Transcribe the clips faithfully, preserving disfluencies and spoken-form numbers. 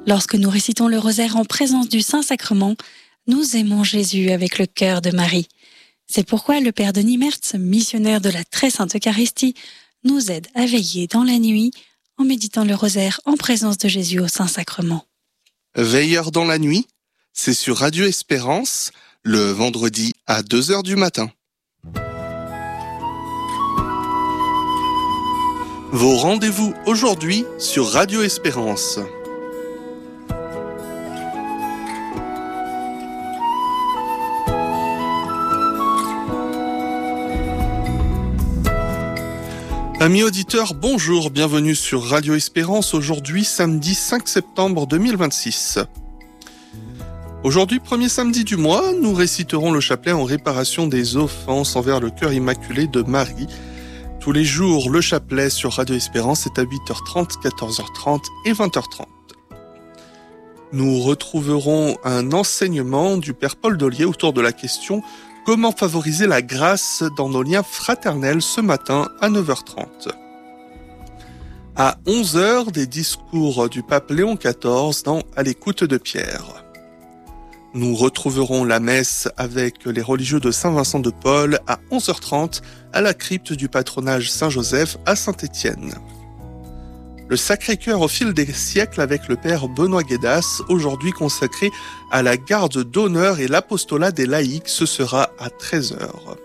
Lorsque nous récitons le rosaire en présence du Saint-Sacrement, nous aimons Jésus avec le cœur de Marie. C'est pourquoi le Père Denis Mertz, missionnaire de la Très Sainte Eucharistie, nous aide à veiller dans la nuit en méditant le rosaire en présence de Jésus au Saint-Sacrement. Veilleur dans la nuit, c'est sur Radio Espérance, le vendredi à deux heures du matin. Vos rendez-vous aujourd'hui sur Radio Espérance. Amis auditeurs, bonjour, bienvenue sur Radio Espérance, aujourd'hui samedi cinq septembre deux mille vingt-six. Aujourd'hui, premier samedi du mois, nous réciterons le chapelet en réparation des offenses envers le cœur immaculé de Marie. Tous les jours, le chapelet sur Radio Espérance est à huit heures trente, quatorze heures trente et vingt heures trente. Nous retrouverons un enseignement du Père Paul Dollier autour de la question « Comment favoriser la grâce dans nos liens fraternels » ce matin à neuf heures trente. À onze heures, des discours du pape Léon quatorze dans « À l'écoute de Pierre ». Nous retrouverons la messe avec les religieux de Saint-Vincent de Paul à onze heures trente à la crypte du patronage Saint-Joseph à Saint-Étienne. Le Sacré-Cœur au fil des siècles avec le Père Benoît Guédas, aujourd'hui consacré à la garde d'honneur et l'apostolat des laïcs, ce sera à treize heures.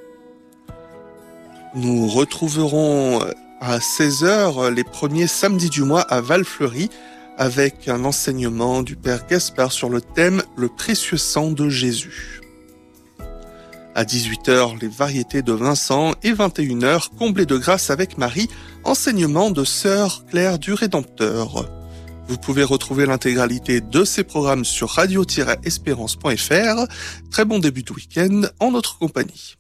Nous retrouverons à seize heures les premiers samedis du mois à Val-Fleury avec un enseignement du Père Gaspard sur le thème « Le précieux sang de Jésus ». À dix-huit heures, les variétés de Vincent et vingt et une heures, comblées de grâce avec Marie, enseignement de Sœur Claire du Rédempteur. Vous pouvez retrouver l'intégralité de ces programmes sur radio tiret espérance point f r. Très bon début de week-end en notre compagnie.